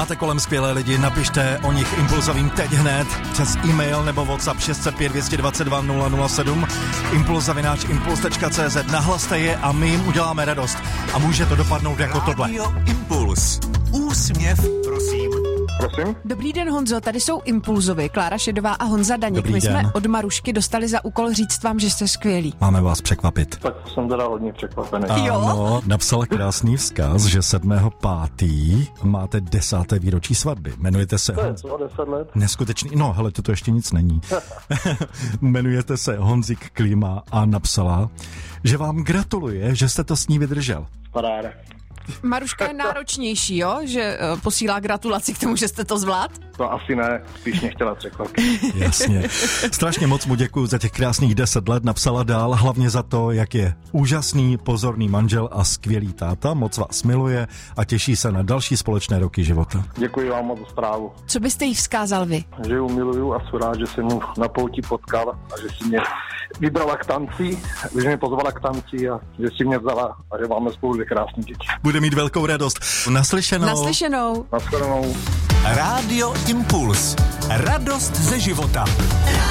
Máte kolem skvělé lidi, napište o nich impulzovým teď hned přes e-mail nebo WhatsApp 605 222 007 impuls@impuls.cz. Nahlaste je a my jim uděláme radost. A může to dopadnout jako tohle. Radio Impuls. Úsměv, prosím. Prosím? Dobrý den, Honzo, tady jsou Impulzovi, Klára Šedová a Honza Daněk. Dobrý My den. jsme od Marušky dostali za úkol říct vám, že jste skvělí. Máme vás překvapit. Tak jsem teda hodně překvapený. Ano, napsala krásný vzkaz, že 7.5. máte 10. výročí svatby. Jmenujete se... To je co, 10 let? Neskutečný, no hele, to ještě nic není. Jmenujete se Honzik Klíma a napsala, že vám gratuluje, že jste to s ní vydržel. Paráda. Maruška je náročnější, jo? Že posílá gratulaci k tomu, že jste to zvlád? To asi ne, spíš mě chtěla překvapit. Jasně. Strašně moc mu děkuju za těch krásných 10 let, napsala dál, hlavně za to, jak je úžasný, pozorný manžel a skvělý táta, moc vás miluje a těší se na další společné roky života. Děkuji vám moc za zprávu. Co byste jí vzkázal vy? Že ju miluju a jsem rád, že jsem mu na pouti potkal a že si mě vybrala k tanci, že mě pozvala k tanci a že si mě vzala a že máme spolu dvě krásné děti. Bude mít velkou radost. Naslyšenou. Naslyšenou. Naschledanou. Radio Impuls. Radost ze života.